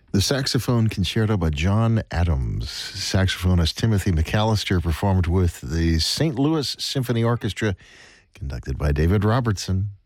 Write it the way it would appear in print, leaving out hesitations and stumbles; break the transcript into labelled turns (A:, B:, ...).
A: The saxophone concerto by John Adams. Saxophonist Timothy McAllister performed with the St. Louis Symphony Orchestra, conducted by David Robertson.